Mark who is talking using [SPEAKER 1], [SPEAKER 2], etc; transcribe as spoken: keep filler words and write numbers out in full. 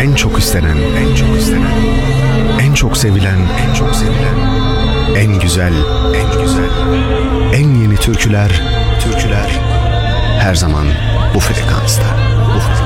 [SPEAKER 1] En çok istenen, en çok istenen, en çok sevilen, en çok sevilen, en güzel, en güzel, en yeni türküler, türküler her zaman bu frekansta. Bu frekansta.